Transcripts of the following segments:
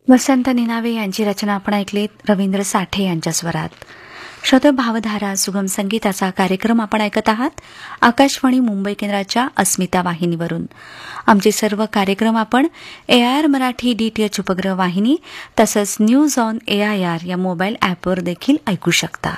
वसंत निनावे यांची रचना आपण ऐकलीत रवींद्र साठे यांच्या स्वरात. श्रोते, भावधारा सुगम संगीताचा कार्यक्रम आपण ऐकत आहात आकाशवाणी मुंबई केंद्राच्या अस्मिता वाहिनीवरून. आमचे सर्व कार्यक्रम आपण AIR मराठी DTH उपग्रह वाहिनी तसंच न्यूज ऑन AIR या मोबाईल ॲपवर देखील ऐकू शकता.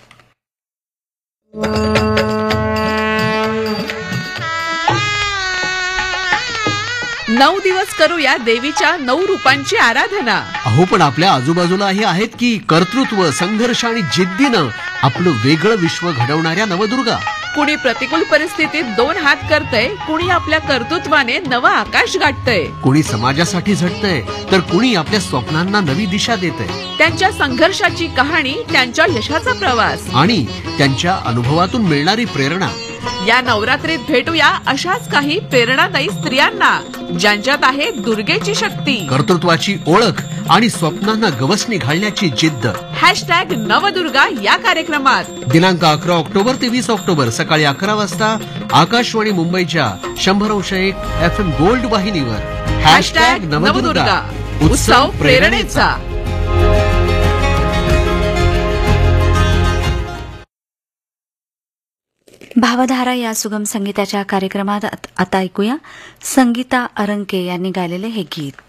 9 दिवस करूया देवीच्या 9 रूपांची आराधना. अहो, पण आपल्या आजूबाजूलाही आहेत की कर्तृत्व, संघर्ष आणि जिद्दीनं आपलं वेगळं विश्व घडवणाऱ्या नवदुर्गा. कुणी प्रतिकूल परिस्थितीत 2 हात करतय, कुणी आपल्या कर्तृत्वाने नवं आकाश गाठतय. कुणी समाजासाठी झटतंय तर कुणी आपल्या स्वप्नांना नवी दिशा देतंय. त्यांच्या संघर्षाची कहाणी, त्यांच्या यशाचा प्रवास आणि त्यांच्या अनुभवातून मिळणारी प्रेरणा. या नवरात्रीत भेटूया अशाच काही प्रेरणादायी स्त्रियांना ज्यांच्यात आहे दुर्गेची शक्ती, कर्तृत्वाची ओळख आणि स्वप्नांना गवसणी घालण्याची जिद्द. #नवदुर्गा या कार्यक्रमात दिनांक 11 ऑक्टोबर ते 20 ऑक्टोबर सकाळी 11 वाजता आकाशवाणी मुंबईच्या 100.1 FM गोल्ड वाहिनीवर. #नवदुर्गा उत्सव प्रेरणेचा. भावधारा या सुगम संगीताच्या कार्यक्रमात आता ऐकूया संगीता अरंके यांनी गायलेले हे गीत.